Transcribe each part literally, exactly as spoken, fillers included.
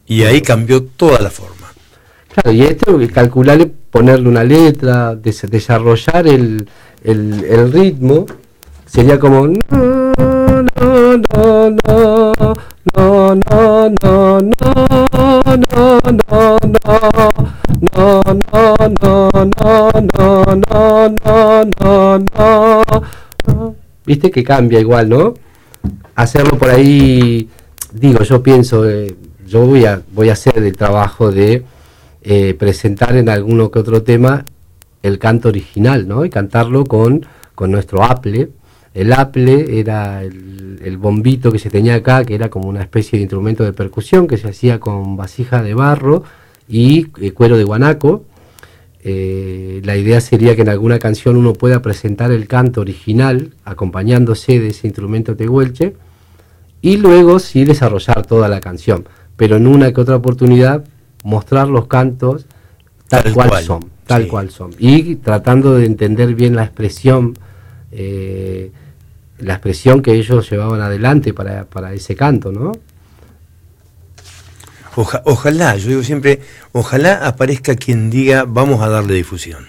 Y ahí cambió toda la forma. Claro, y esto es calcularle, ponerle una letra, des desarrollar el, el, el ritmo, sería como no, no, no, no, no, no, no, no, no, no, no, no, no, no, no, no. Viste que cambia igual, ¿no? Hacerlo por ahí, digo, yo pienso, eh, yo voy a, voy a hacer el trabajo de eh, presentar en alguno que otro tema el canto original, ¿no? Y cantarlo con, con nuestro aple. El aple era el, el bombito que se tenía acá, que era como una especie de instrumento de percusión que se hacía con vasija de barro y eh, cuero de guanaco. Eh, la idea sería que en alguna canción uno pueda presentar el canto original acompañándose de ese instrumento tehuelche y luego sí desarrollar toda la canción, pero en una que otra oportunidad mostrar los cantos tal, tal cual, cual son, tal sí. cual son, y tratando de entender bien la expresión, eh, la expresión que ellos llevaban adelante para, para ese canto, ¿no? Oja, ojalá, yo digo siempre, ojalá aparezca quien diga vamos a darle difusión.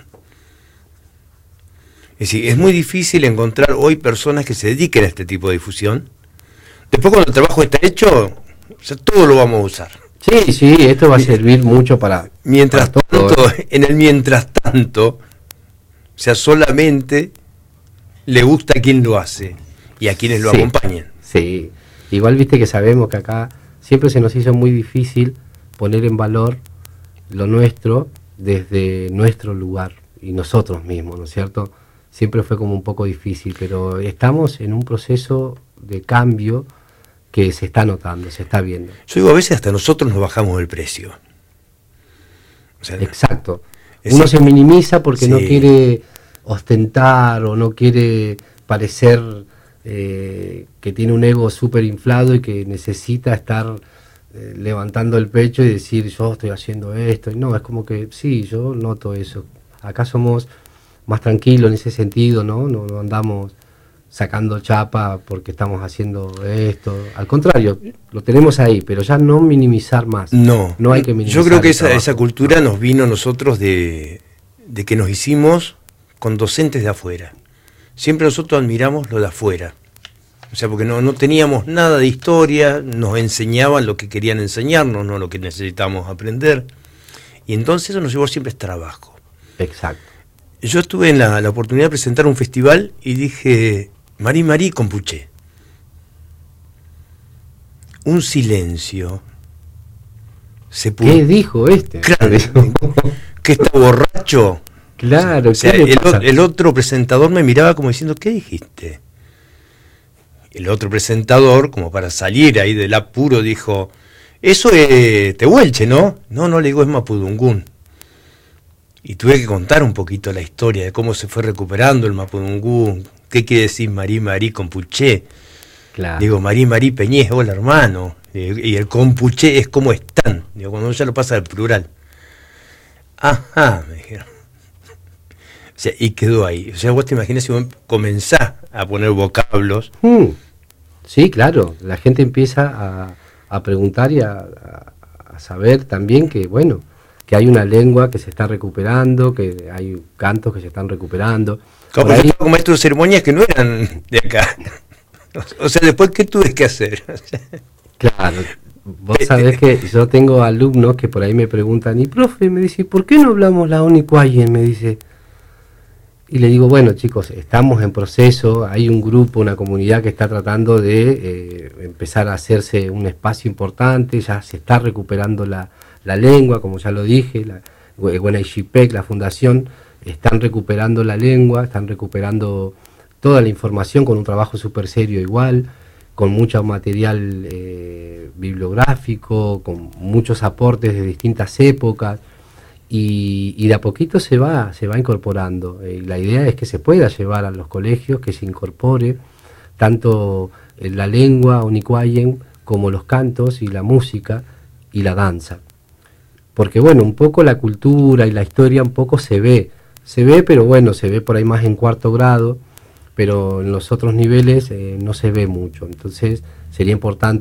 Es decir, es muy difícil encontrar hoy personas que se dediquen a este tipo de difusión. Después cuando el trabajo está hecho, o sea, todo lo vamos a usar. Sí, sí, esto va a servir mucho para... Mientras para todo, tanto, ¿eh? En el mientras tanto, o sea, solamente le gusta a quien lo hace y a quienes lo sí, acompañen. Sí, igual viste que sabemos que acá siempre se nos hizo muy difícil poner en valor lo nuestro desde nuestro lugar y nosotros mismos, ¿no es cierto? Siempre fue como un poco difícil, pero estamos en un proceso de cambio que se está notando, se está viendo. Yo digo, a veces hasta nosotros nos bajamos el precio. O sea, exacto. Uno es, se minimiza porque sí. no quiere ostentar o no quiere parecer... Eh, que tiene un ego súper inflado y que necesita estar eh, levantando el pecho y decir yo estoy haciendo esto, y no, es como que sí, yo noto eso, acá somos más tranquilos en ese sentido, ¿no? No, no andamos sacando chapa porque estamos haciendo esto, al contrario, lo tenemos ahí, pero ya no minimizar más. No, no hay que minimizar. Yo creo que esa, esa cultura nos vino a nosotros de, de que nos hicimos con docentes de afuera. Siempre nosotros admiramos lo de afuera, o sea, porque no, no teníamos nada de historia, nos enseñaban lo que querían enseñarnos, no lo que necesitábamos aprender, y entonces eso nos llevó siempre a trabajo. Exacto. Yo estuve en la, la oportunidad de presentar un festival y dije, Marí Marí Compuché. Un silencio. Se pudo... ¿Qué dijo este? Claro, que está borracho. Claro, o sea, el, el otro presentador me miraba como diciendo, ¿qué dijiste? El otro presentador, como para salir ahí del apuro, dijo, eso es tehuelche, ¿no? No, no le digo, es mapudungún. Y tuve que contar un poquito la historia de cómo se fue recuperando el mapudungún, qué quiere decir Marí Marí Compuché. Claro. Digo, Marí Marí Peñez, hola hermano. Y el Compuché es como están. Digo, cuando ya lo pasa al plural. Ajá, me dijeron. O sea, y quedó ahí. O sea, vos te imaginas si vos comenzás a poner vocablos. Mm. Sí, claro. La gente empieza a, a preguntar y a, a, a saber también que, bueno, que hay una lengua que se está recuperando, que hay cantos que se están recuperando. Como, ahí... yo estaba con maestros de ceremonias que no eran de acá. O sea, después, ¿qué tuve que hacer? Claro. Vos sabés que yo tengo alumnos que por ahí me preguntan, y profe, me dice, ¿por qué no hablamos la Onicuayen? Me dice... Y le digo, bueno chicos, estamos en proceso, hay un grupo, una comunidad que está tratando de eh, empezar a hacerse un espacio importante, ya se está recuperando la, la lengua, como ya lo dije, la Guenaychipec, la fundación, están recuperando la lengua, están recuperando toda la información con un trabajo súper serio igual, con mucho material eh, bibliográfico, con muchos aportes de distintas épocas. Y, y de a poquito se va se va incorporando. Eh, la idea es que se pueda llevar a los colegios, que se incorpore tanto eh, la lengua onicuayen como los cantos y la música y la danza. Porque bueno, un poco la cultura y la historia un poco se ve, se ve, pero bueno, se ve por ahí más en cuarto grado, pero en los otros niveles eh, no se ve mucho. Entonces sería importante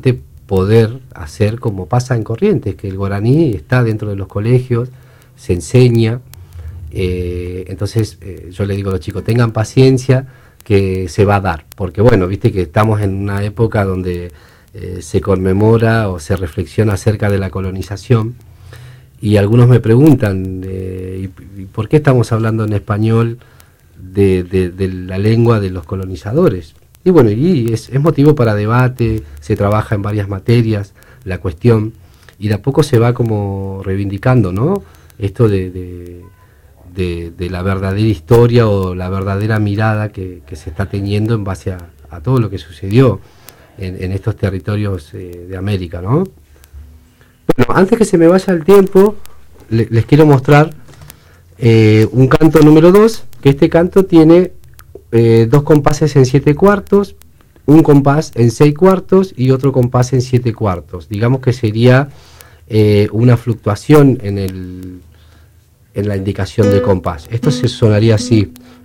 poder hacer como pasa en Corrientes, que el guaraní está dentro de los colegios, se enseña, eh, entonces eh, yo le digo a los chicos, tengan paciencia, que se va a dar, porque bueno, viste que estamos en una época donde eh, se conmemora o se reflexiona acerca de la colonización, y algunos me preguntan, eh, ¿y, y por qué estamos hablando en español de, de, de la lengua de los colonizadores? Y bueno, y es, es motivo para debate, se trabaja en varias materias la cuestión, y de a poco se va como reivindicando, ¿no? Esto de, de, de, de la verdadera historia o la verdadera mirada que, que se está teniendo en base a, a todo lo que sucedió en, en estos territorios eh, de América, ¿no? Bueno, antes que se me vaya el tiempo, le, les quiero mostrar eh, un canto número dos, que este canto tiene eh, dos compases en siete cuartos, un compás en seis cuartos y otro compás en siete cuartos. Digamos que sería eh, una fluctuación en, el, en la indicación de compás. Esto se sonaría así.